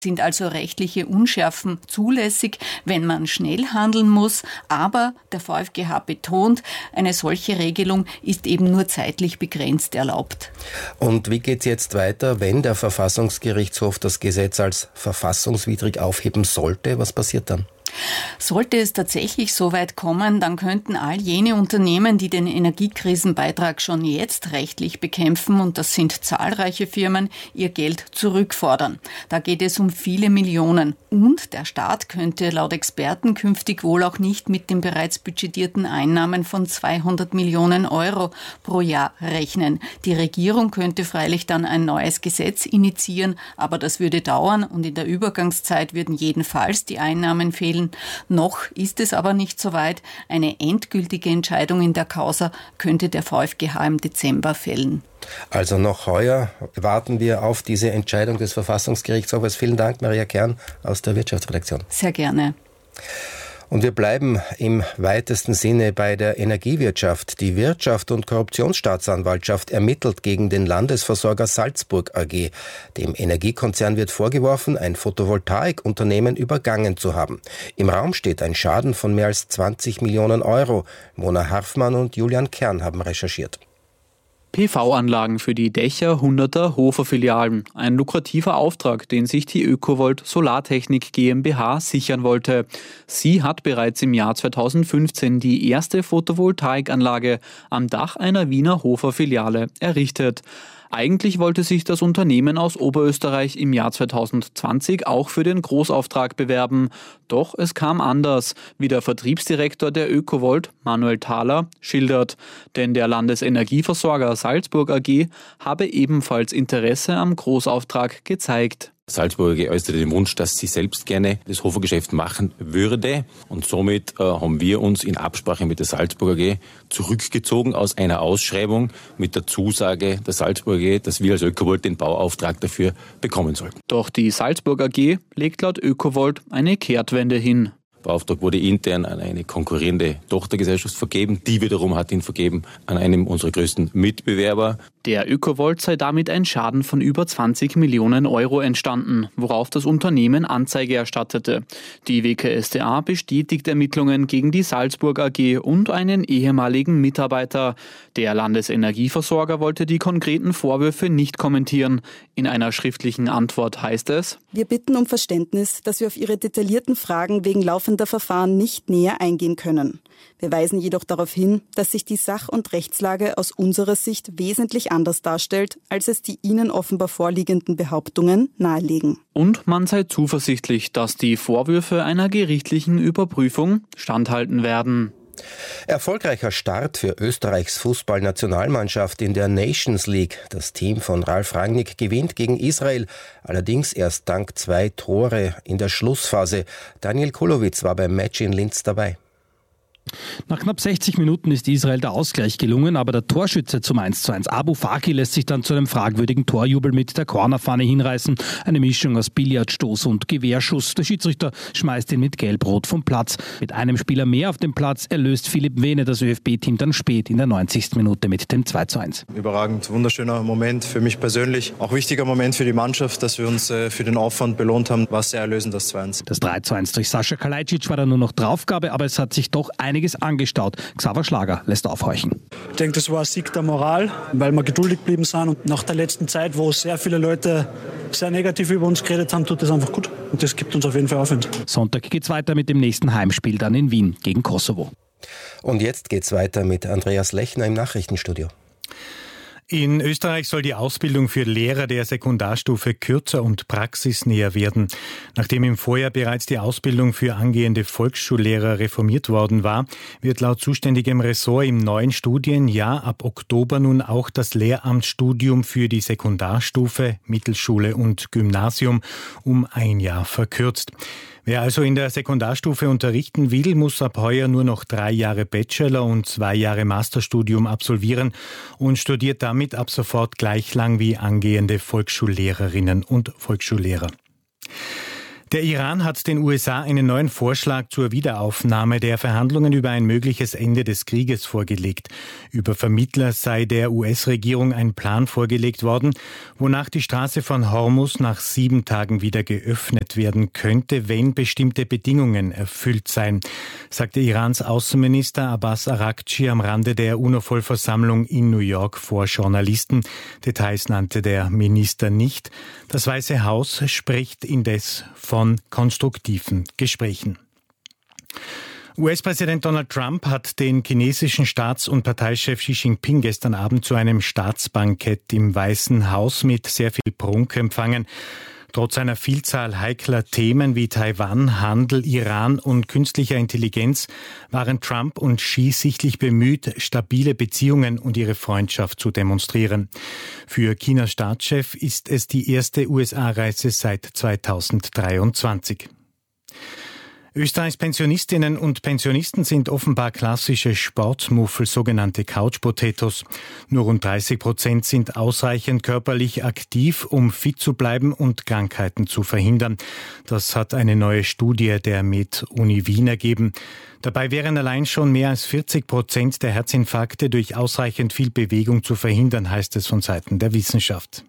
Sind also rechtliche Unschärfen zulässig, wenn man schnell handeln muss. Aber der VfGH betont, eine solche Regelung ist eben nur zeitlich begrenzt erlaubt. Und wie geht es jetzt weiter, wenn der Verfassungsgerichtshof das Gesetz als verfassungswidrig aufheben sollte? Was passiert dann? Sollte es tatsächlich so weit kommen, dann könnten all jene Unternehmen, die den Energiekrisenbeitrag schon jetzt rechtlich bekämpfen, und das sind zahlreiche Firmen, ihr Geld zurückfordern. Da geht es um viele Millionen. Und der Staat könnte laut Experten künftig wohl auch nicht mit den bereits budgetierten Einnahmen von 200 Millionen Euro pro Jahr rechnen. Die Regierung könnte freilich dann ein neues Gesetz initiieren, aber das würde dauern und in der Übergangszeit würden jedenfalls die Einnahmen fehlen. Noch ist es aber nicht so weit. Eine endgültige Entscheidung in der Causa könnte der VfGH im Dezember fällen. Also noch heuer warten wir auf diese Entscheidung des Verfassungsgerichtshofes. Vielen Dank, Maria Kern aus der Wirtschaftsredaktion. Sehr gerne. Und wir bleiben im weitesten Sinne bei der Energiewirtschaft. Die Wirtschaft- und Korruptionsstaatsanwaltschaft ermittelt gegen den Landesversorger Salzburg AG. Dem Energiekonzern wird vorgeworfen, ein Photovoltaikunternehmen übergangen zu haben. Im Raum steht ein Schaden von mehr als 20 Millionen Euro. Mona Harfmann und Julian Kern haben recherchiert. PV-Anlagen für die Dächer hunderter Hofer-Filialen. Ein lukrativer Auftrag, den sich die Ökovolt Solartechnik GmbH sichern wollte. Sie hat bereits im Jahr 2015 die erste Photovoltaikanlage am Dach einer Wiener Hofer-Filiale errichtet. Eigentlich wollte sich das Unternehmen aus Oberösterreich im Jahr 2020 auch für den Großauftrag bewerben. Doch es kam anders, wie der Vertriebsdirektor der Ökovolt, Manuel Thaler, schildert. Denn der Landesenergieversorger Salzburg AG habe ebenfalls Interesse am Großauftrag gezeigt. Salzburg AG äußerte den Wunsch, dass sie selbst gerne das Hofergeschäft machen würde. Und somit haben wir uns in Absprache mit der Salzburg AG zurückgezogen aus einer Ausschreibung mit der Zusage der Salzburg AG, dass wir als Ökovolt den Bauauftrag dafür bekommen sollten. Doch die Salzburg AG legt laut Ökovolt eine Kehrtwende hin. Der Auftrag wurde intern an eine konkurrierende Tochtergesellschaft vergeben. Die wiederum hat ihn vergeben an einem unserer größten Mitbewerber. Der Ökovolt sei damit ein Schaden von über 20 Millionen Euro entstanden, worauf das Unternehmen Anzeige erstattete. Die WKStA bestätigt Ermittlungen gegen die Salzburg AG und einen ehemaligen Mitarbeiter. Der Landesenergieversorger wollte die konkreten Vorwürfe nicht kommentieren. In einer schriftlichen Antwort heißt es: Wir bitten um Verständnis, dass wir auf Ihre detaillierten Fragen wegen laufender Verfahren nicht näher eingehen können. Wir weisen jedoch darauf hin, dass sich die Sach- und Rechtslage aus unserer Sicht wesentlich anders darstellt, als es die Ihnen offenbar vorliegenden Behauptungen nahelegen. Und man sei zuversichtlich, dass die Vorwürfe einer gerichtlichen Überprüfung standhalten werden. Erfolgreicher Start für Österreichs Fußballnationalmannschaft in der Nations League. Das Team von Ralf Rangnick gewinnt gegen Israel, allerdings erst dank 2 Tore in der Schlussphase. Daniel Kulowitz war beim Match in Linz dabei. Nach knapp 60 Minuten ist Israel der Ausgleich gelungen, aber der Torschütze zum 1:1, Abu Faki, lässt sich dann zu einem fragwürdigen Torjubel mit der Cornerfahne hinreißen. Eine Mischung aus Billardstoß und Gewehrschuss. Der Schiedsrichter schmeißt ihn mit Gelb-Rot vom Platz. Mit einem Spieler mehr auf dem Platz erlöst Philipp Wehne das ÖFB-Team dann spät in der 90. Minute mit dem 2:1. Überragend, wunderschöner Moment für mich persönlich. Auch wichtiger Moment für die Mannschaft, dass wir uns für den Aufwand belohnt haben. War sehr erlösend, das 2:1. Das 3:1 durch Sascha Kalajdzic war dann nur noch Draufgabe, aber es hat sich doch einiges angestaut. Xaver Schlager lässt aufhorchen. Ich denke, das war ein Sieg der Moral, weil wir geduldig geblieben sind. Und nach der letzten Zeit, wo sehr viele Leute sehr negativ über uns geredet haben, tut das einfach gut. Und das gibt uns auf jeden Fall Aufwind. Sonntag geht's weiter mit dem nächsten Heimspiel dann in Wien gegen Kosovo. Und jetzt geht's weiter mit Andreas Lechner im Nachrichtenstudio. In Österreich soll die Ausbildung für Lehrer der Sekundarstufe kürzer und praxisnäher werden. Nachdem im Vorjahr bereits die Ausbildung für angehende Volksschullehrer reformiert worden war, wird laut zuständigem Ressort im neuen Studienjahr ab Oktober nun auch das Lehramtsstudium für die Sekundarstufe, Mittelschule und Gymnasium um 1 Jahr verkürzt. Wer also in der Sekundarstufe unterrichten will, muss ab heuer nur noch 3 Jahre Bachelor- und 2 Jahre Masterstudium absolvieren und studiert damit ab sofort gleich lang wie angehende Volksschullehrerinnen und Volksschullehrer. Der Iran hat den USA einen neuen Vorschlag zur Wiederaufnahme der Verhandlungen über ein mögliches Ende des Krieges vorgelegt. Über Vermittler sei der US-Regierung ein Plan vorgelegt worden, wonach die Straße von Hormuz nach 7 Tagen wieder geöffnet werden könnte, wenn bestimmte Bedingungen erfüllt seien, sagte Irans Außenminister Abbas Araghchi am Rande der UNO-Vollversammlung in New York vor Journalisten. Details nannte der Minister nicht. Das Weiße Haus spricht indes von konstruktiven Gesprächen. US-Präsident Donald Trump hat den chinesischen Staats- und Parteichef Xi Jinping gestern Abend zu einem Staatsbankett im Weißen Haus mit sehr viel Prunk empfangen. Trotz einer Vielzahl heikler Themen wie Taiwan, Handel, Iran und künstlicher Intelligenz waren Trump und Xi sichtlich bemüht, stabile Beziehungen und ihre Freundschaft zu demonstrieren. Für Chinas Staatschef ist es die erste USA-Reise seit 2023. Österreichs Pensionistinnen und Pensionisten sind offenbar klassische Sportmuffel, sogenannte Couch-Potatoes. Nur rund 30% sind ausreichend körperlich aktiv, um fit zu bleiben und Krankheiten zu verhindern. Das hat eine neue Studie der Med-Uni Wien ergeben. Dabei wären allein schon mehr als 40% der Herzinfarkte durch ausreichend viel Bewegung zu verhindern, heißt es von Seiten der Wissenschaft.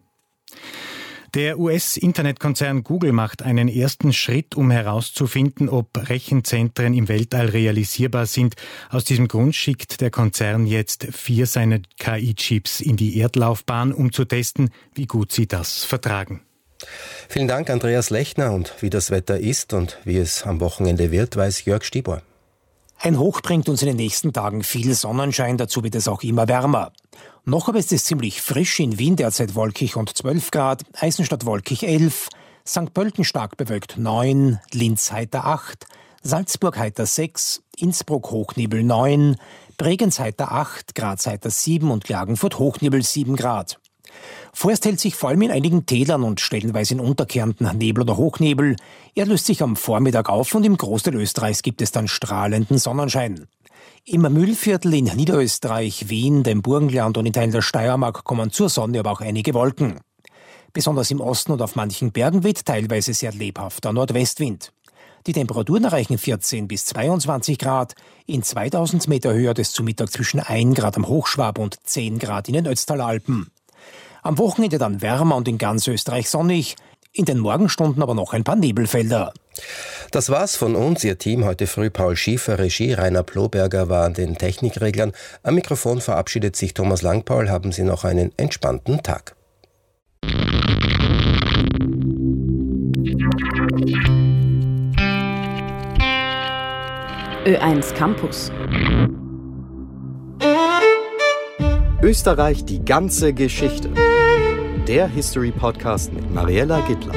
Der US-Internetkonzern Google macht einen ersten Schritt, um herauszufinden, ob Rechenzentren im Weltall realisierbar sind. Aus diesem Grund schickt der Konzern jetzt 4 seiner KI-Chips in die Erdlaufbahn, um zu testen, wie gut sie das vertragen. Vielen Dank, Andreas Lechner. Und wie das Wetter ist und wie es am Wochenende wird, weiß Jörg Stibor. Ein Hoch bringt uns in den nächsten Tagen viel Sonnenschein, dazu wird es auch immer wärmer. Noch aber ist es ziemlich frisch, in Wien derzeit wolkig und 12 Grad, Eisenstadt wolkig 11, St. Pölten stark bewölkt 9, Linz heiter 8, Salzburg heiter 6, Innsbruck Hochnebel 9, Bregenz heiter 8, Graz heiter 7 und Klagenfurt Hochnebel 7 Grad. Vorerst hält sich vor allem in einigen Tälern und stellenweise in Unterkärnten Nebel oder Hochnebel. Er löst sich am Vormittag auf und im Großteil Österreichs gibt es dann strahlenden Sonnenschein. Im Mühlviertel in Niederösterreich, Wien, dem Burgenland und in Teilen der Steiermark kommen zur Sonne aber auch einige Wolken. Besonders im Osten und auf manchen Bergen weht teilweise sehr lebhafter Nordwestwind. Die Temperaturen erreichen 14 bis 22 Grad. In 2000 Meter Höhe hat es zu Mittag zwischen 1 Grad am Hochschwab und 10 Grad in den Ötztaler Alpen. Am Wochenende dann wärmer und in ganz Österreich sonnig. In den Morgenstunden aber noch ein paar Nebelfelder. Das war's von uns. Ihr Team heute früh: Paul Schiefer, Regie, Rainer Ploberger war an den Technikreglern. Am Mikrofon verabschiedet sich Thomas Langpaul. Haben Sie noch einen entspannten Tag. Ö1 Campus. Österreich, die ganze Geschichte. Der History-Podcast mit Mariella Gittler.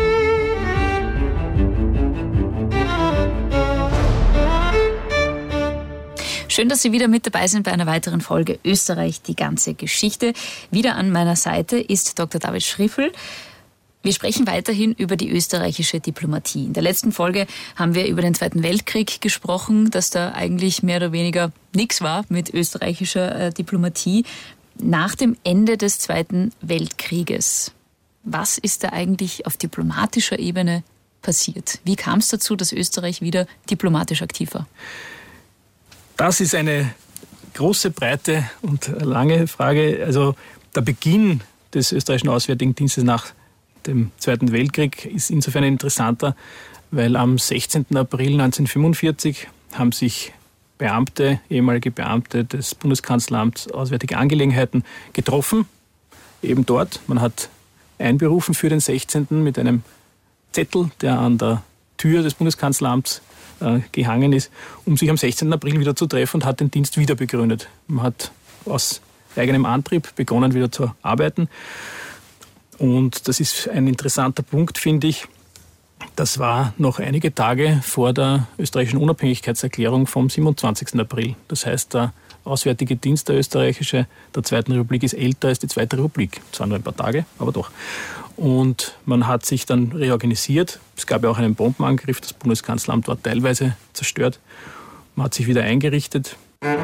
Schön, dass Sie wieder mit dabei sind bei einer weiteren Folge Österreich, die ganze Geschichte. Wieder an meiner Seite ist Dr. David Schriffel. Wir sprechen weiterhin über die österreichische Diplomatie. In der letzten Folge haben wir über den Zweiten Weltkrieg gesprochen, dass da eigentlich mehr oder weniger nichts war mit österreichischer Diplomatie. Nach dem Ende des Zweiten Weltkrieges, was ist da eigentlich auf diplomatischer Ebene passiert? Wie kam es dazu, dass Österreich wieder diplomatisch aktiv war? Das ist eine große, breite und lange Frage. Also der Beginn des österreichischen Auswärtigen Dienstes nach dem Zweiten Weltkrieg ist insofern interessanter, weil am 16. April 1945 haben sich ehemalige Beamte des Bundeskanzleramts Auswärtige Angelegenheiten getroffen, eben dort. Man hat einberufen für den 16. mit einem Zettel, der an der Tür des Bundeskanzleramts gehangen ist, um sich am 16. April wieder zu treffen, und hat den Dienst wieder begründet. Man hat aus eigenem Antrieb begonnen, wieder zu arbeiten. Und das ist ein interessanter Punkt, finde ich. Das war noch einige Tage vor der österreichischen Unabhängigkeitserklärung vom 27. April. Das heißt, der Auswärtige Dienst der österreichische der Zweiten Republik ist älter als die Zweite Republik. Zwar nur ein paar Tage, aber doch. Und man hat sich dann reorganisiert. Es gab ja auch einen Bombenangriff. Das Bundeskanzleramt war teilweise zerstört. Man hat sich wieder eingerichtet.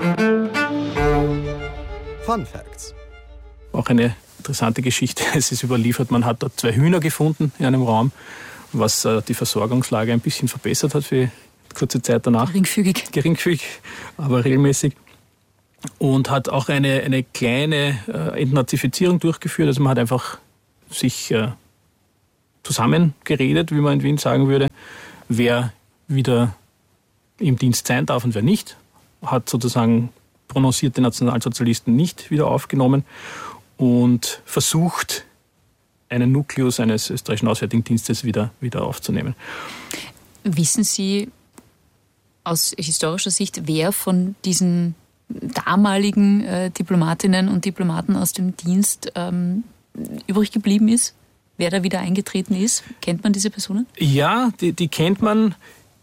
Fun Facts. Auch eine interessante Geschichte. Es ist überliefert, man hat dort 2 Hühner gefunden in einem Raum. was die Versorgungslage ein bisschen verbessert hat für kurze Zeit danach. Geringfügig, aber regelmäßig. Und hat auch eine kleine Entnazifizierung durchgeführt. Also man hat einfach sich zusammengeredet, wie man in Wien sagen würde, wer wieder im Dienst sein darf und wer nicht. Hat sozusagen prononcierte Nationalsozialisten nicht wieder aufgenommen und versucht, einen Nukleus eines österreichischen Auswärtigen Dienstes wieder aufzunehmen. Wissen Sie aus historischer Sicht, wer von diesen damaligen Diplomatinnen und Diplomaten aus dem Dienst übrig geblieben ist? Wer da wieder eingetreten ist? Kennt man diese Personen? Ja, die kennt man.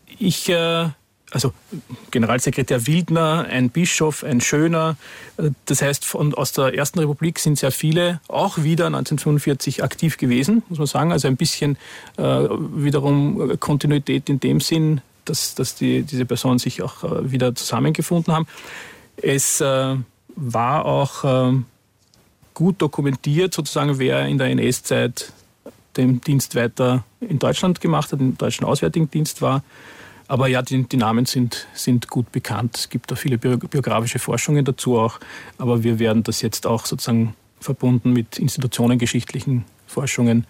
Also Generalsekretär Wildner, ein Bischof, ein Schöner. Das heißt, aus der Ersten Republik sind sehr viele auch wieder 1945 aktiv gewesen, muss man sagen. Also ein bisschen wiederum Kontinuität in dem Sinn, dass diese Personen sich auch wieder zusammengefunden haben. Es war auch gut dokumentiert, sozusagen, wer in der NS-Zeit den Dienst weiter in Deutschland gemacht hat, im deutschen Auswärtigen Dienst war. Aber ja, die Namen sind gut bekannt. Es gibt da viele biografische Forschungen dazu auch. Aber wir werden das jetzt auch sozusagen verbunden mit institutionengeschichtlichen Forschungen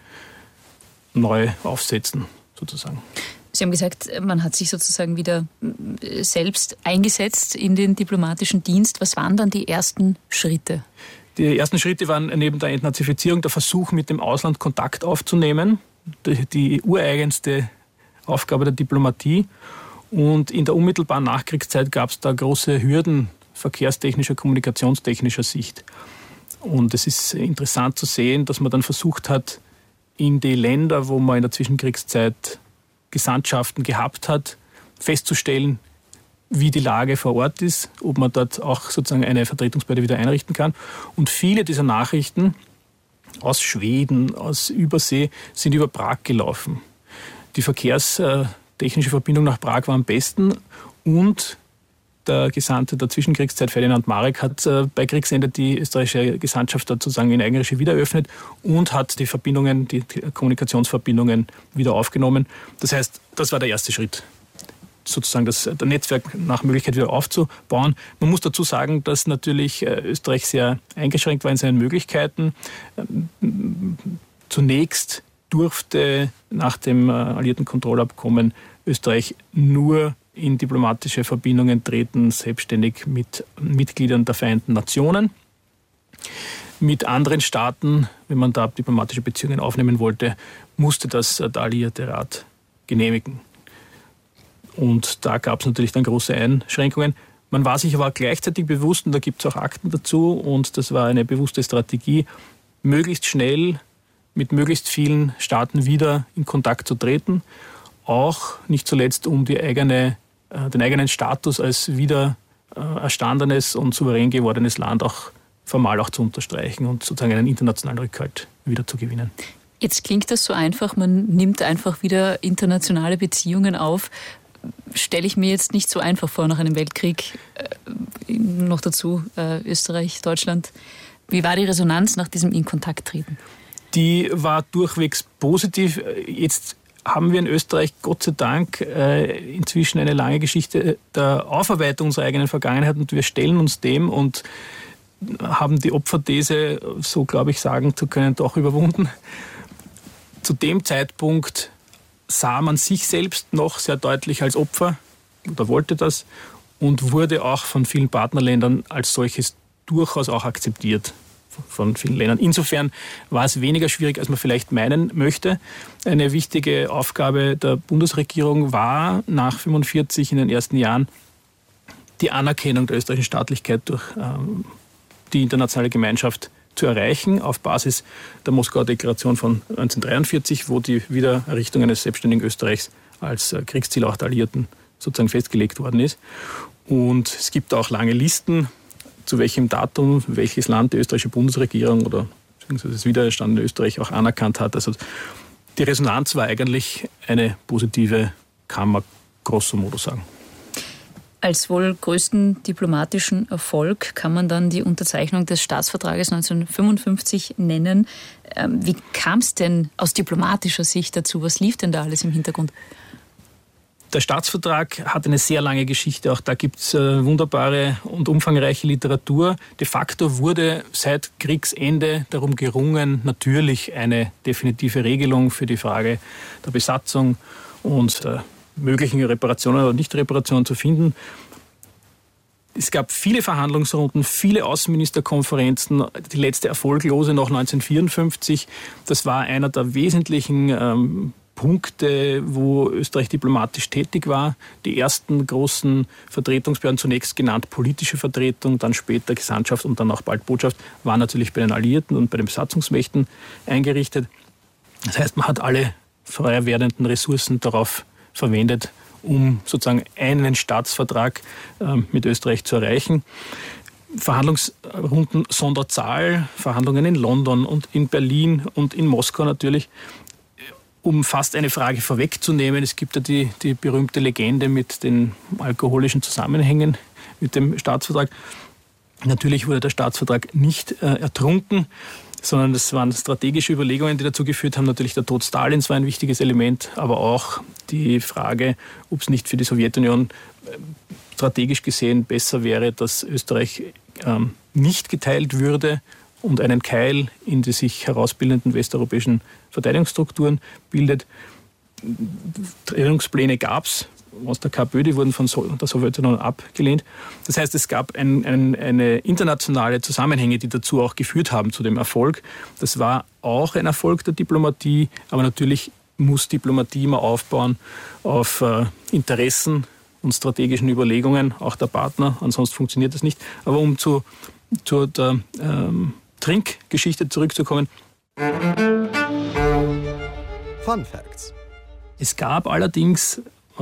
neu aufsetzen, sozusagen. Sie haben gesagt, man hat sich sozusagen wieder selbst eingesetzt in den diplomatischen Dienst. Was waren dann die ersten Schritte? Die ersten Schritte waren neben der Entnazifizierung der Versuch, mit dem Ausland Kontakt aufzunehmen. Die ureigenste Aufgabe der Diplomatie. Und in der unmittelbaren Nachkriegszeit gab es da große Hürden verkehrstechnischer, kommunikationstechnischer Sicht. Und es ist interessant zu sehen, dass man dann versucht hat, in die Länder, wo man in der Zwischenkriegszeit Gesandtschaften gehabt hat, festzustellen, wie die Lage vor Ort ist, ob man dort auch sozusagen eine Vertretungsbehörde wieder einrichten kann. Und viele dieser Nachrichten aus Schweden, aus Übersee, sind über Prag gelaufen. Die verkehrstechnische Verbindung nach Prag war am besten und der Gesandte der Zwischenkriegszeit, Ferdinand Marek, hat bei Kriegsende die österreichische Gesandtschaft dort sozusagen in Eigenregie wieder eröffnet und hat die Kommunikationsverbindungen wieder aufgenommen. Das heißt, das war der erste Schritt, sozusagen das Netzwerk nach Möglichkeit wieder aufzubauen. Man muss dazu sagen, dass natürlich Österreich sehr eingeschränkt war in seinen Möglichkeiten. Zunächst durfte nach dem alliierten Kontrollabkommen Österreich nur in diplomatische Verbindungen treten, selbstständig mit Mitgliedern der Vereinten Nationen. Mit anderen Staaten, wenn man da diplomatische Beziehungen aufnehmen wollte, musste das der Alliierte Rat genehmigen. Und da gab es natürlich dann große Einschränkungen. Man war sich aber gleichzeitig bewusst, und da gibt es auch Akten dazu, und das war eine bewusste Strategie, möglichst schnell mit möglichst vielen Staaten wieder in Kontakt zu treten, auch nicht zuletzt, um den eigenen Status als wieder erstandenes und souverän gewordenes Land auch formal auch zu unterstreichen und sozusagen einen internationalen Rückhalt wieder zu gewinnen. Jetzt klingt das so einfach, man nimmt einfach wieder internationale Beziehungen auf. Stelle ich mir jetzt nicht so einfach vor nach einem Weltkrieg, noch dazu Österreich, Deutschland. Wie war die Resonanz nach diesem In-Kontakt-Treten? Die war durchwegs positiv. Jetzt haben wir in Österreich Gott sei Dank inzwischen eine lange Geschichte der Aufarbeitung unserer eigenen Vergangenheit und wir stellen uns dem und haben die Opferthese, so glaube ich sagen zu können, doch überwunden. Zu dem Zeitpunkt sah man sich selbst noch sehr deutlich als Opfer oder wollte das und wurde auch von vielen Partnerländern als solches durchaus auch akzeptiert. Von vielen Ländern. Insofern war es weniger schwierig, als man vielleicht meinen möchte. Eine wichtige Aufgabe der Bundesregierung war nach 1945 in den ersten Jahren die Anerkennung der österreichischen Staatlichkeit durch die internationale Gemeinschaft zu erreichen, auf Basis der Moskauer Deklaration von 1943, wo die Wiedererrichtung eines selbstständigen Österreichs als Kriegsziel auch der Alliierten sozusagen festgelegt worden ist. Und es gibt auch lange Listen, zu welchem Datum welches Land die österreichische Bundesregierung oder beziehungsweise das wiedererstandene Österreich auch anerkannt hat. Also die Resonanz war eigentlich eine positive, kann man grosso modo sagen. Als wohl größten diplomatischen Erfolg kann man dann die Unterzeichnung des Staatsvertrages 1955 nennen. Wie kam es denn aus diplomatischer Sicht dazu? Was lief denn da alles im Hintergrund? Der Staatsvertrag hat eine sehr lange Geschichte. Auch da gibt es wunderbare und umfangreiche Literatur. De facto wurde seit Kriegsende darum gerungen, natürlich eine definitive Regelung für die Frage der Besatzung und der möglichen Reparationen oder Nicht-Reparationen zu finden. Es gab viele Verhandlungsrunden, viele Außenministerkonferenzen. Die letzte erfolglose noch 1954. Das war einer der wesentlichen Punkte, wo Österreich diplomatisch tätig war. Die ersten großen Vertretungsbehörden, zunächst genannt politische Vertretung, dann später Gesandtschaft und dann auch bald Botschaft, waren natürlich bei den Alliierten und bei den Besatzungsmächten eingerichtet. Das heißt, man hat alle frei werdenden Ressourcen darauf verwendet, um sozusagen einen Staatsvertrag mit Österreich zu erreichen. Verhandlungsrunden Sonderzahl, Verhandlungen in London und in Berlin und in Moskau natürlich. Um fast eine Frage vorwegzunehmen, es gibt ja die berühmte Legende mit den alkoholischen Zusammenhängen mit dem Staatsvertrag. Natürlich wurde der Staatsvertrag nicht ertrunken, sondern es waren strategische Überlegungen, die dazu geführt haben. Natürlich der Tod Stalins war ein wichtiges Element, aber auch die Frage, ob es nicht für die Sowjetunion strategisch gesehen besser wäre, dass Österreich nicht geteilt würde und einen Keil in die sich herausbildenden westeuropäischen Verteidigungsstrukturen bildet. Trennungspläne gab es aus der KPÖ, die wurden von der Sowjetunion abgelehnt. Das heißt, es gab eine internationale Zusammenhänge, die dazu auch geführt haben, zu dem Erfolg. Das war auch ein Erfolg der Diplomatie, aber natürlich muss Diplomatie immer aufbauen auf Interessen und strategischen Überlegungen, auch der Partner, ansonsten funktioniert das nicht. Aber um zur der Trinkgeschichte zurückzukommen. Fun Facts. Es gab allerdings,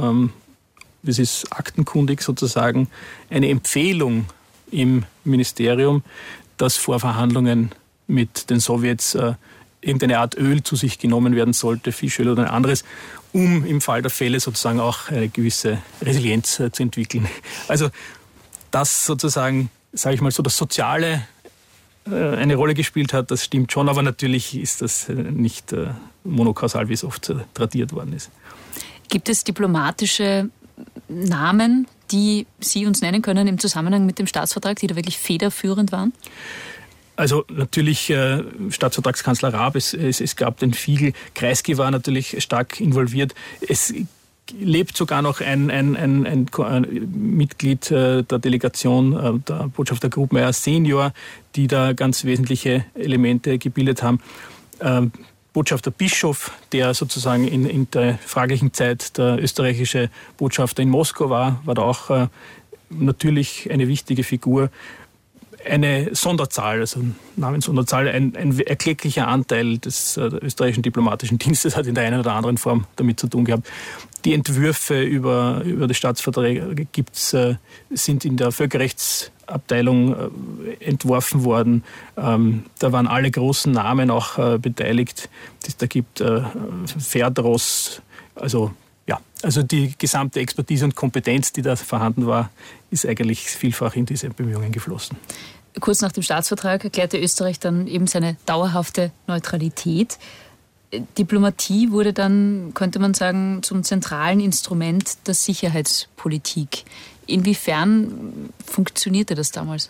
das ist aktenkundig sozusagen, eine Empfehlung im Ministerium, dass vor Verhandlungen mit den Sowjets irgendeine Art Öl zu sich genommen werden sollte, Fischöl oder ein anderes, um im Fall der Fälle sozusagen auch eine gewisse Resilienz zu entwickeln. Also das sozusagen, sage ich mal so, das Soziale eine Rolle gespielt hat, das stimmt schon, aber natürlich ist das nicht monokausal, wie es oft tradiert worden ist. Gibt es diplomatische Namen, die Sie uns nennen können im Zusammenhang mit dem Staatsvertrag, die da wirklich federführend waren? Also natürlich Staatsvertragskanzler Raab, es gab den Fiegel, Kreisky war natürlich stark involviert. Es lebt sogar noch ein Mitglied der Delegation, der Botschafter Grubmeier Senior, die da ganz wesentliche Elemente gebildet haben. Botschafter Bischof, der sozusagen in der fraglichen Zeit der österreichische Botschafter in Moskau war da auch natürlich eine wichtige Figur. Eine Sonderzahl, also Namenssonderzahl, ein erklecklicher Anteil des österreichischen diplomatischen Dienstes hat in der einen oder anderen Form damit zu tun gehabt. Die Entwürfe über die Staatsverträge sind in der Völkerrechtsabteilung entworfen worden. Da waren alle großen Namen auch beteiligt, die es da gibt. Ferdros, also die gesamte Expertise und Kompetenz, die da vorhanden war, ist eigentlich vielfach in diese Bemühungen geflossen. Kurz nach dem Staatsvertrag erklärte Österreich dann eben seine dauerhafte Neutralität. Diplomatie wurde dann, könnte man sagen, zum zentralen Instrument der Sicherheitspolitik. Inwiefern funktionierte das damals?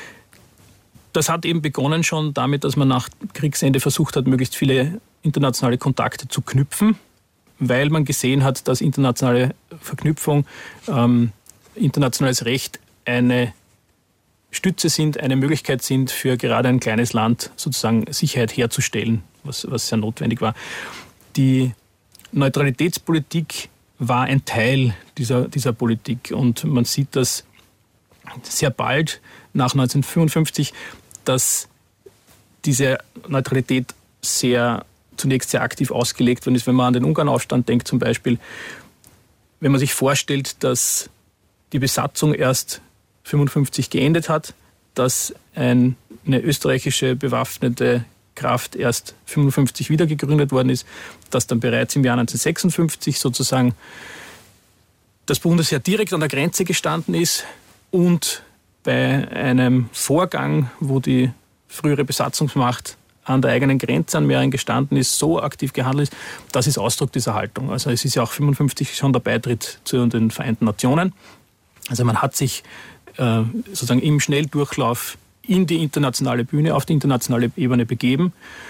Das hat eben begonnen schon damit, dass man nach Kriegsende versucht hat, möglichst viele internationale Kontakte zu knüpfen, weil man gesehen hat, dass internationale Verknüpfung, internationales Recht eine Stütze sind, eine Möglichkeit sind, für gerade ein kleines Land sozusagen Sicherheit herzustellen, was sehr notwendig war. Die Neutralitätspolitik war ein Teil dieser Politik und man sieht das sehr bald nach 1955, dass diese Neutralität zunächst sehr aktiv ausgelegt worden ist. Wenn man an den Ungarnaufstand denkt zum Beispiel, wenn man sich vorstellt, dass die Besatzung erst 1955 geendet hat, dass eine österreichische bewaffnete Kraft erst 1955 wieder gegründet worden ist, dass dann bereits im Jahr 1956 sozusagen das Bundesheer direkt an der Grenze gestanden ist und bei einem Vorgang, wo die frühere Besatzungsmacht an der eigenen Grenze an Mähren gestanden ist, so aktiv gehandelt ist, das ist Ausdruck dieser Haltung. Also es ist ja auch 1955 schon der Beitritt zu den Vereinten Nationen. Also man hat sich sozusagen im Schnelldurchlauf in die internationale Bühne, auf die internationale Ebene begeben,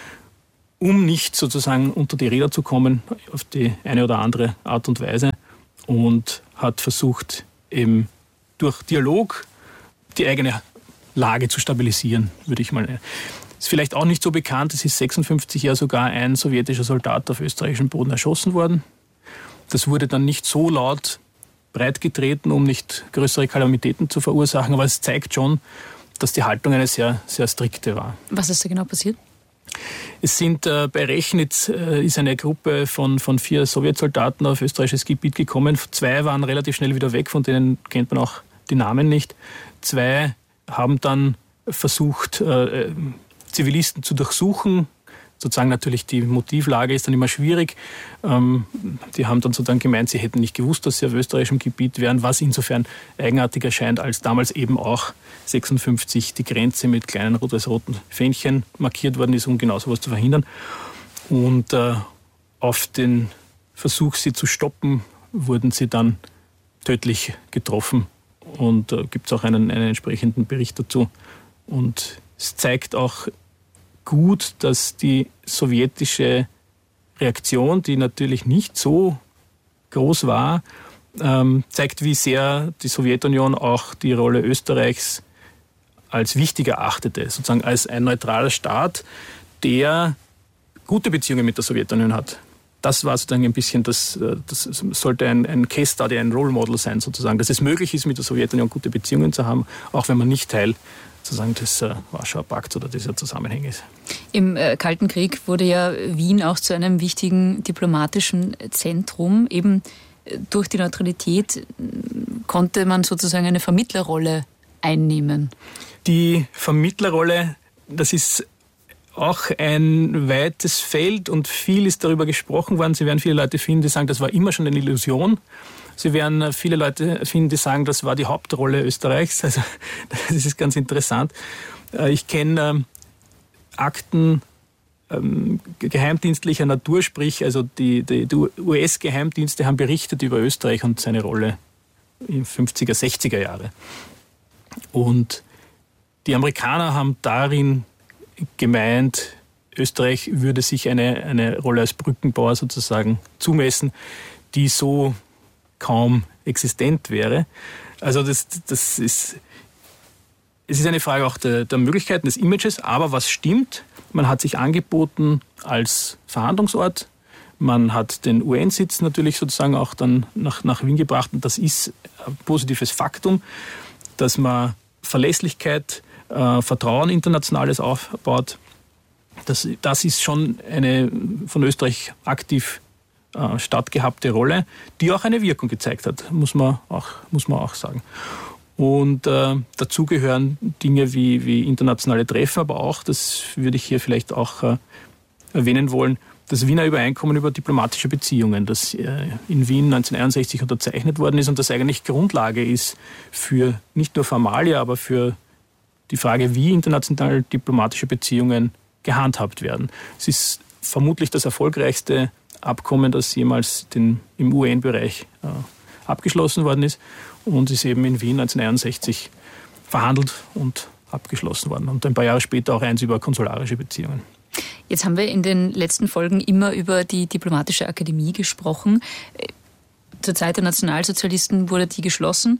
um nicht sozusagen unter die Räder zu kommen, auf die eine oder andere Art und Weise, und hat versucht, eben durch Dialog die eigene Lage zu stabilisieren, würde ich mal nennen. Ist vielleicht auch nicht so bekannt, es ist 1956 ja sogar ein sowjetischer Soldat auf österreichischem Boden erschossen worden. Das wurde dann nicht so laut breitgetreten, um nicht größere Kalamitäten zu verursachen, aber es zeigt schon, dass die Haltung eine sehr, sehr strikte war. Was ist da genau passiert? Es sind bei Rechnitz ist eine Gruppe von 4 Sowjetsoldaten auf österreichisches Gebiet gekommen. 2 waren relativ schnell wieder weg, von denen kennt man auch die Namen nicht. 2 haben dann versucht, Zivilisten zu durchsuchen. Sozusagen natürlich die Motivlage ist dann immer schwierig. Die haben dann sozusagen gemeint, sie hätten nicht gewusst, dass sie auf österreichischem Gebiet wären, was insofern eigenartig erscheint, als damals eben auch 1956 die Grenze mit kleinen rot-weiß-roten Fähnchen markiert worden ist, um genau sowas zu verhindern. Und auf den Versuch, sie zu stoppen, wurden sie dann tödlich getroffen. Und gibt es auch einen entsprechenden Bericht dazu. Und es zeigt auch gut, dass die sowjetische Reaktion, die natürlich nicht so groß war, zeigt, wie sehr die Sowjetunion auch die Rolle Österreichs als wichtig erachtete, sozusagen als ein neutraler Staat, der gute Beziehungen mit der Sowjetunion hat. Das war sozusagen ein bisschen, das sollte ein Case Study, ein Role Model sein sozusagen, dass es möglich ist, mit der Sowjetunion gute Beziehungen zu haben, auch wenn man nicht Teil sozusagen des Warschauer Pakts oder dieser Zusammenhänge ist. Im Kalten Krieg wurde ja Wien auch zu einem wichtigen diplomatischen Zentrum. Eben durch die Neutralität konnte man sozusagen eine Vermittlerrolle einnehmen. Die Vermittlerrolle, das ist auch ein weites Feld und viel ist darüber gesprochen worden. Sie werden viele Leute finden, die sagen, das war immer schon eine Illusion. Sie werden viele Leute finden, die sagen, das war die Hauptrolle Österreichs. Also das ist ganz interessant. Ich kenne Akten geheimdienstlicher Natur, sprich also die US-Geheimdienste haben berichtet über Österreich und seine Rolle in 50er, 60er Jahre. Und die Amerikaner haben darin gemeint, Österreich würde sich eine Rolle als Brückenbauer sozusagen zumessen, die so kaum existent wäre. Also es ist eine Frage auch der Möglichkeiten des Images, aber was stimmt, man hat sich angeboten als Verhandlungsort, man hat den UN-Sitz natürlich sozusagen auch dann nach Wien gebracht und das ist ein positives Faktum, dass man Verlässlichkeit, Vertrauen internationales aufbaut. Das ist schon eine von Österreich aktiv stattgehabte Rolle, die auch eine Wirkung gezeigt hat, muss man auch sagen. Und dazu gehören Dinge wie internationale Treffen, aber auch, das würde ich hier vielleicht auch erwähnen wollen, das Wiener Übereinkommen über diplomatische Beziehungen, das in Wien 1961 unterzeichnet worden ist und das eigentlich Grundlage ist für nicht nur Formalia, aber für die Frage, wie international diplomatische Beziehungen gehandhabt werden. Es ist vermutlich das erfolgreichste Abkommen, das jemals im UN-Bereich abgeschlossen worden ist und ist eben in Wien 1961 verhandelt und abgeschlossen worden. Und ein paar Jahre später auch eins über konsularische Beziehungen. Jetzt haben wir in den letzten Folgen immer über die Diplomatische Akademie gesprochen. Zur Zeit der Nationalsozialisten wurde die geschlossen.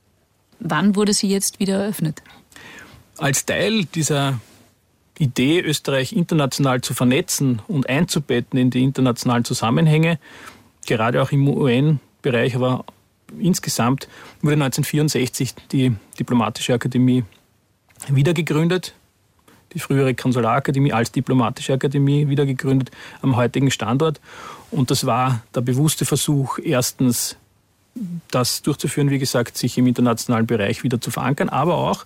Wann wurde sie jetzt wieder eröffnet? Als Teil dieser Idee, Österreich international zu vernetzen und einzubetten in die internationalen Zusammenhänge, gerade auch im UN-Bereich, aber insgesamt wurde 1964 die Diplomatische Akademie wiedergegründet, die frühere Konsularakademie als Diplomatische Akademie wiedergegründet am heutigen Standort. Und das war der bewusste Versuch, erstens das durchzuführen, wie gesagt, sich im internationalen Bereich wieder zu verankern, aber auch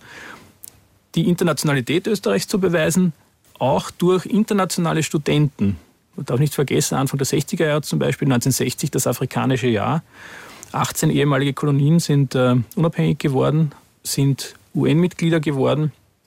die Internationalität Österreichs zu beweisen, auch durch internationale Studenten. Man darf nicht vergessen, Anfang der 60er Jahre zum Beispiel, 1960 das afrikanische Jahr, 18 ehemalige Kolonien sind unabhängig geworden, sind UN-Mitglieder geworden.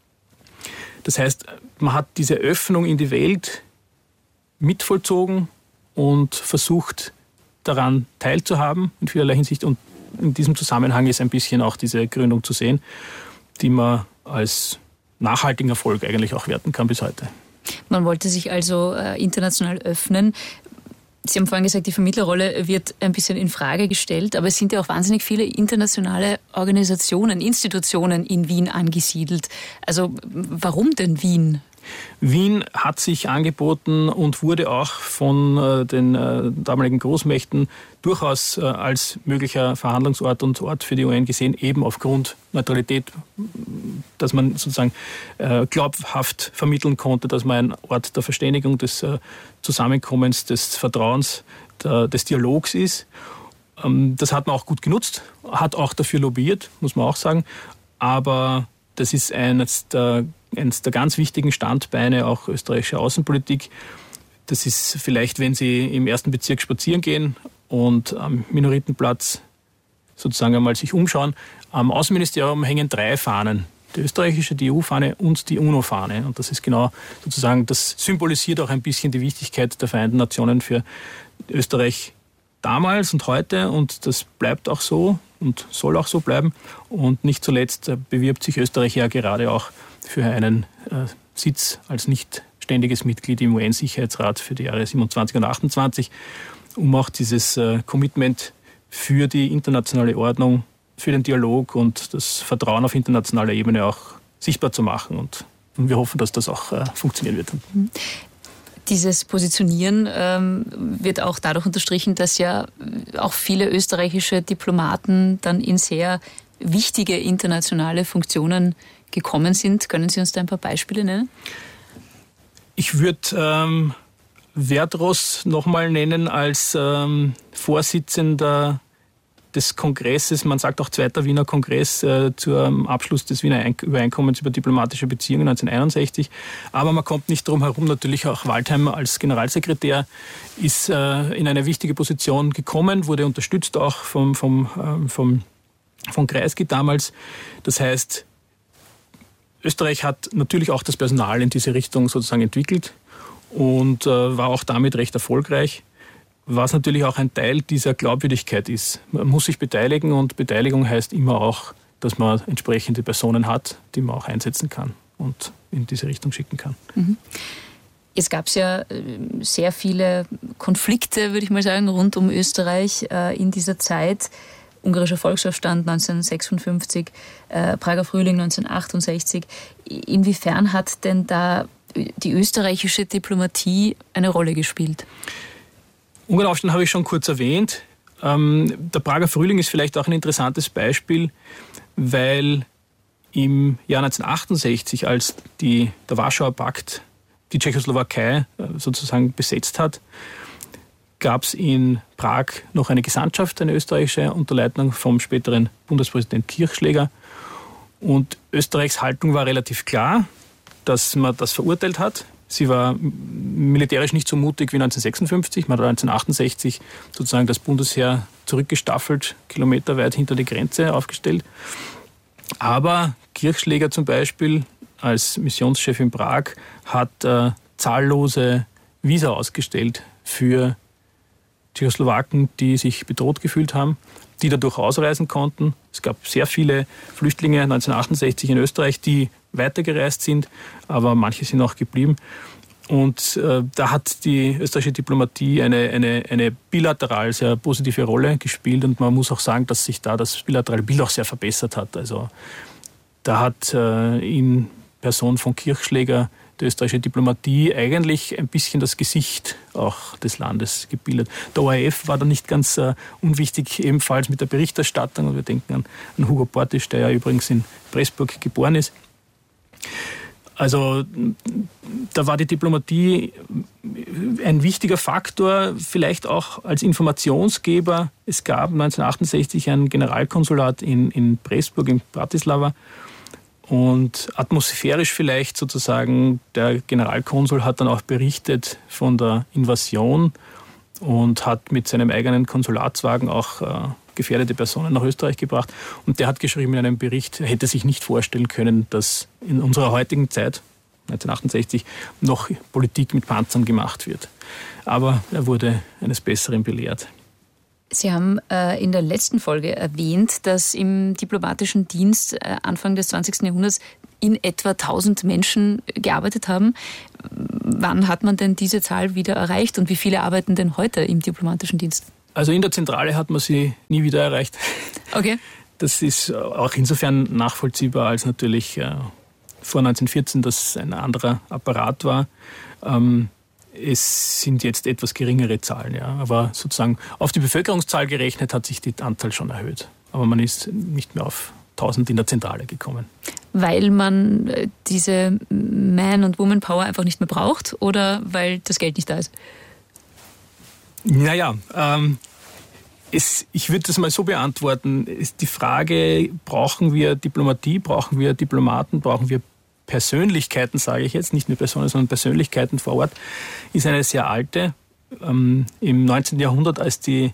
Das heißt, man hat diese Öffnung in die Welt mitvollzogen und versucht, daran teilzuhaben in vielerlei Hinsicht. Und in diesem Zusammenhang ist ein bisschen auch diese Gründung zu sehen, die man als nachhaltigen Erfolg eigentlich auch werten kann bis heute. Man wollte sich also international öffnen. Sie haben vorhin gesagt, die Vermittlerrolle wird ein bisschen in Frage gestellt, aber es sind ja auch wahnsinnig viele internationale Organisationen, Institutionen in Wien angesiedelt. Also warum denn Wien? Wien hat sich angeboten und wurde auch von den damaligen Großmächten durchaus als möglicher Verhandlungsort und Ort für die UN gesehen, eben aufgrund Neutralität, dass man sozusagen glaubhaft vermitteln konnte, dass man ein Ort der Verständigung, des Zusammenkommens, des Vertrauens, des Dialogs ist. Das hat man auch gut genutzt, hat auch dafür lobbyiert, muss man auch sagen, aber das ist eines der ganz wichtigen Standbeine auch österreichischer Außenpolitik. Das ist vielleicht, wenn Sie im 1. Bezirk spazieren gehen und am Minoritenplatz sozusagen einmal sich umschauen. Am Außenministerium hängen 3 Fahnen. Die österreichische, die EU-Fahne und die UNO-Fahne. Und das ist genau sozusagen, das symbolisiert auch ein bisschen die Wichtigkeit der Vereinten Nationen für Österreich damals und heute. Und das bleibt auch so und soll auch so bleiben. Und nicht zuletzt bewirbt sich Österreich ja gerade auch für einen Sitz als nicht ständiges Mitglied im UN-Sicherheitsrat für die Jahre 27 und 28, um auch dieses Commitment für die internationale Ordnung, für den Dialog und das Vertrauen auf internationaler Ebene auch sichtbar zu machen. Und wir hoffen, dass das auch funktionieren wird. Dieses Positionieren wird auch dadurch unterstrichen, dass ja auch viele österreichische Diplomaten dann in sehr wichtige internationale Funktionen gekommen sind. Können Sie uns da ein paar Beispiele nennen? Ich würde Verdross nochmal nennen als Vorsitzender des Kongresses, man sagt auch Zweiter Wiener Kongress zum Abschluss des Wiener Übereinkommens über diplomatische Beziehungen 1961. Aber man kommt nicht drum herum, natürlich auch Waldheim als Generalsekretär ist in eine wichtige Position gekommen, wurde unterstützt auch vom Kreisky damals. Das heißt, Österreich hat natürlich auch das Personal in diese Richtung sozusagen entwickelt und war auch damit recht erfolgreich, was natürlich auch ein Teil dieser Glaubwürdigkeit ist. Man muss sich beteiligen und Beteiligung heißt immer auch, dass man entsprechende Personen hat, die man auch einsetzen kann und in diese Richtung schicken kann. Mhm. Es gab ja sehr viele Konflikte, würde ich mal sagen, rund um Österreich in dieser Zeit. Ungarischer Volksaufstand 1956, Prager Frühling 1968. Inwiefern hat denn da die österreichische Diplomatie eine Rolle gespielt? Ungarn Aufstand habe ich schon kurz erwähnt. Der Prager Frühling ist vielleicht auch ein interessantes Beispiel, weil im Jahr 1968, als der Warschauer Pakt die Tschechoslowakei sozusagen besetzt hat, gab es in Prag noch eine Gesandtschaft, eine österreichische, unter Leitung vom späteren Bundespräsident Kirchschläger. Und Österreichs Haltung war relativ klar, dass man das verurteilt hat. Sie war militärisch nicht so mutig wie 1956. Man hat 1968 sozusagen das Bundesheer zurückgestaffelt, kilometerweit hinter die Grenze aufgestellt. Aber Kirchschläger zum Beispiel als Missionschef in Prag hat zahllose Visa ausgestellt für Tschechoslowaken, die sich bedroht gefühlt haben, die dadurch ausreisen konnten. Es gab sehr viele Flüchtlinge 1968 in Österreich, die weitergereist sind, aber manche sind auch geblieben. Und da hat die österreichische Diplomatie eine bilateral sehr positive Rolle gespielt und man muss auch sagen, dass sich da das bilaterale Bild auch sehr verbessert hat. Also da hat in Person von Kirchschläger die österreichische Diplomatie eigentlich ein bisschen das Gesicht auch des Landes gebildet. Der ORF war da nicht ganz unwichtig, ebenfalls mit der Berichterstattung. Und wir denken an Hugo Portisch, der ja übrigens in Pressburg geboren ist. Also da war die Diplomatie ein wichtiger Faktor, vielleicht auch als Informationsgeber. Es gab 1968 ein Generalkonsulat in Pressburg, in Bratislava. Und atmosphärisch vielleicht sozusagen, der Generalkonsul hat dann auch berichtet von der Invasion und hat mit seinem eigenen Konsulatswagen auch gefährdete Personen nach Österreich gebracht. Und der hat geschrieben in einem Bericht, er hätte sich nicht vorstellen können, dass in unserer heutigen Zeit, 1968, noch Politik mit Panzern gemacht wird. Aber er wurde eines Besseren belehrt. Sie haben in der letzten Folge erwähnt, dass im diplomatischen Dienst Anfang des 20. Jahrhunderts in etwa 1000 Menschen gearbeitet haben. Wann hat man denn diese Zahl wieder erreicht und wie viele arbeiten denn heute im diplomatischen Dienst? Also in der Zentrale hat man sie nie wieder erreicht. Okay. Das ist auch insofern nachvollziehbar, als natürlich vor 1914 das ein anderer Apparat war. Es sind jetzt etwas geringere Zahlen, ja. Aber sozusagen auf die Bevölkerungszahl gerechnet hat sich die Anzahl schon erhöht. Aber man ist nicht mehr auf 1000 in der Zentrale gekommen. Weil man diese Man- und Woman-Power einfach nicht mehr braucht oder weil das Geld nicht da ist? Naja, ich würde das mal so beantworten. Ist die Frage, brauchen wir Diplomatie, brauchen wir Diplomaten, brauchen wir Persönlichkeiten, sage ich jetzt, nicht nur Personen, sondern Persönlichkeiten vor Ort, ist eine sehr alte. Im 19. Jahrhundert, als die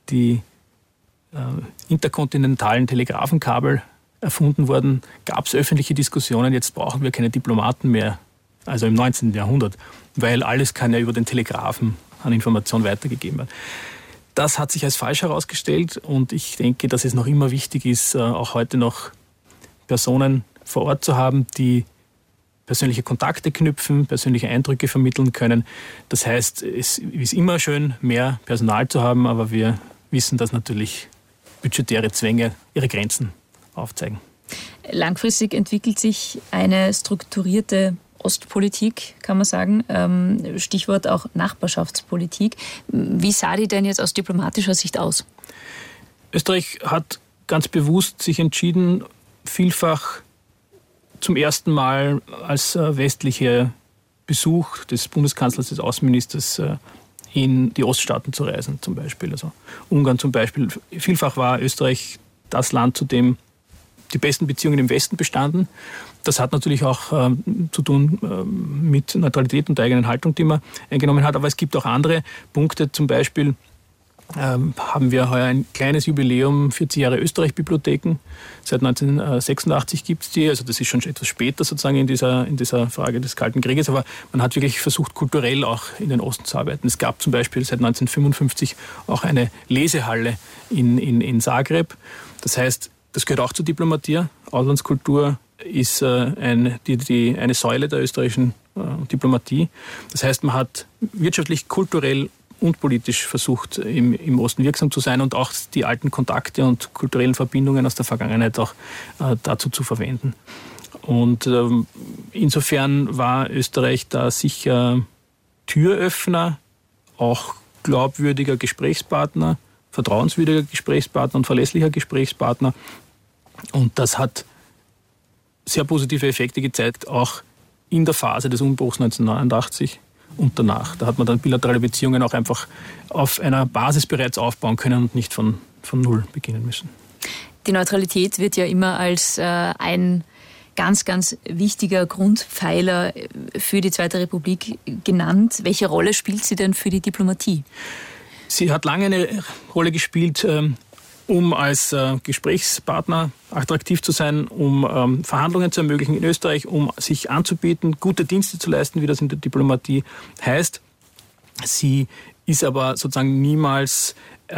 interkontinentalen Telegrafenkabel erfunden wurden, gab es öffentliche Diskussionen, jetzt brauchen wir keine Diplomaten mehr, also im 19. Jahrhundert, weil alles kann ja über den Telegrafen an Information weitergegeben werden. Das hat sich als falsch herausgestellt und ich denke, dass es noch immer wichtig ist, auch heute noch Personen vor Ort zu haben, die persönliche Kontakte knüpfen, persönliche Eindrücke vermitteln können. Das heißt, es ist immer schön, mehr Personal zu haben, aber wir wissen, dass natürlich budgetäre Zwänge ihre Grenzen aufzeigen. Langfristig entwickelt sich eine strukturierte Ostpolitik, kann man sagen. Stichwort auch Nachbarschaftspolitik. Wie sah die denn jetzt aus diplomatischer Sicht aus? Österreich hat ganz bewusst sich entschieden, vielfach zum ersten Mal als westlicher Besuch des Bundeskanzlers, des Außenministers in die Oststaaten zu reisen, zum Beispiel. Also Ungarn zum Beispiel. Vielfach war Österreich das Land, zu dem die besten Beziehungen im Westen bestanden. Das hat natürlich auch zu tun mit Neutralität und der eigenen Haltung, die man eingenommen hat. Aber es gibt auch andere Punkte. Zum Beispiel haben wir heuer ein kleines Jubiläum, 40 Jahre Österreich-Bibliotheken. Seit 1986 gibt es die. Also das ist schon etwas später sozusagen in dieser Frage des Kalten Krieges. Aber man hat wirklich versucht, kulturell auch in den Osten zu arbeiten. Es gab zum Beispiel seit 1955 auch eine Lesehalle in Zagreb. Das heißt, das gehört auch zur Diplomatie. Auslandskultur ist eine Säule der österreichischen Diplomatie. Das heißt, man hat wirtschaftlich, kulturell und politisch versucht, im Osten wirksam zu sein und auch die alten Kontakte und kulturellen Verbindungen aus der Vergangenheit auch dazu zu verwenden. Und insofern war Österreich da sicher Türöffner, auch glaubwürdiger Gesprächspartner, vertrauenswürdiger Gesprächspartner und verlässlicher Gesprächspartner. Und das hat sehr positive Effekte gezeigt, auch in der Phase des Umbruchs 1989 und danach. Da hat man dann bilaterale Beziehungen auch einfach auf einer Basis bereits aufbauen können und nicht von Null beginnen müssen. Die Neutralität wird ja immer als ein ganz, ganz wichtiger Grundpfeiler für die Zweite Republik genannt. Welche Rolle spielt sie denn für die Diplomatie? Sie hat lange eine Rolle gespielt, um als Gesprächspartner attraktiv zu sein, um Verhandlungen zu ermöglichen in Österreich, um sich anzubieten, gute Dienste zu leisten, wie das in der Diplomatie heißt. Sie ist aber sozusagen niemals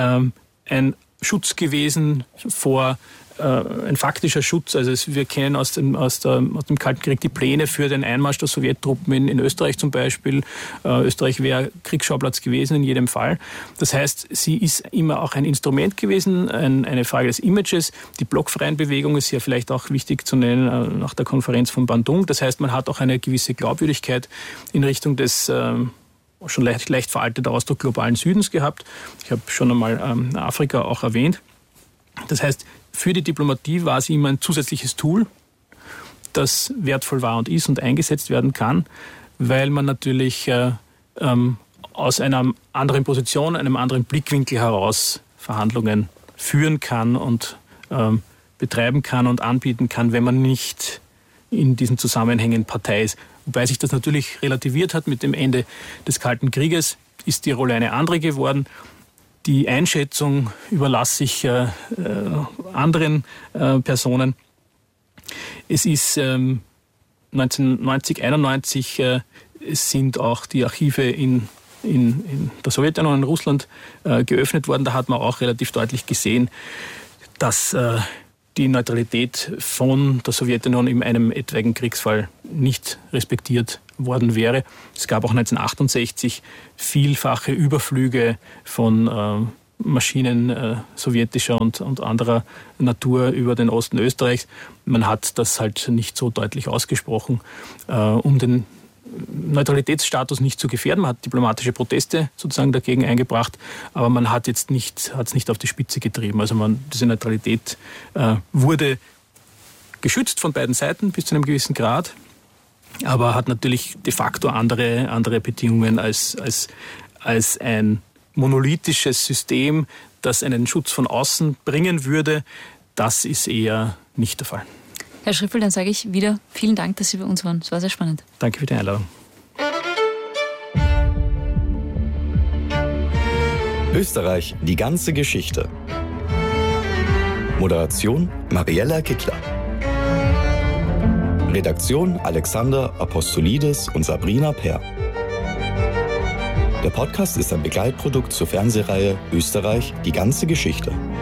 ein Schutz gewesen vor ein faktischer Schutz. Also wir kennen aus dem Kalten Krieg die Pläne für den Einmarsch der Sowjettruppen in Österreich zum Beispiel. Österreich wäre Kriegsschauplatz gewesen in jedem Fall. Das heißt, sie ist immer auch ein Instrument gewesen, eine Frage des Images. Die blockfreien Bewegung ist ja vielleicht auch wichtig zu nennen nach der Konferenz von Bandung. Das heißt, man hat auch eine gewisse Glaubwürdigkeit in Richtung des schon leicht veralteter Ausdruck globalen Südens gehabt. Ich habe schon einmal Afrika auch erwähnt. Das heißt, für die Diplomatie war sie immer ein zusätzliches Tool, das wertvoll war und ist und eingesetzt werden kann, weil man natürlich aus einer anderen Position, einem anderen Blickwinkel heraus Verhandlungen führen kann und betreiben kann und anbieten kann, wenn man nicht in diesen Zusammenhängen Partei ist. Wobei sich das natürlich relativiert hat mit dem Ende des Kalten Krieges, ist die Rolle eine andere geworden. Die Einschätzung überlasse ich anderen Personen. Es ist 1990, 1991 sind auch die Archive in der Sowjetunion und in Russland geöffnet worden. Da hat man auch relativ deutlich gesehen, dass die Neutralität von der Sowjetunion in einem etwaigen Kriegsfall nicht respektiert worden wäre. Es gab auch 1968 vielfache Überflüge von Maschinen sowjetischer und anderer Natur über den Osten Österreichs. Man hat das halt nicht so deutlich ausgesprochen, um den Neutralitätsstatus nicht zu gefährden. Man hat diplomatische Proteste sozusagen dagegen eingebracht, aber man hat es nicht auf die Spitze getrieben. Also diese Neutralität wurde geschützt von beiden Seiten bis zu einem gewissen Grad, aber hat natürlich de facto andere Bedingungen als ein monolithisches System, das einen Schutz von außen bringen würde. Das ist eher nicht der Fall. Herr Schriffel, dann sage ich wieder vielen Dank, dass Sie bei uns waren. Es war sehr spannend. Danke für die Einladung. Österreich, die ganze Geschichte. Moderation Mariella Kittler. Redaktion Alexander Apostolidis und Sabrina Peer. Der Podcast ist ein Begleitprodukt zur Fernsehreihe Österreich, die ganze Geschichte.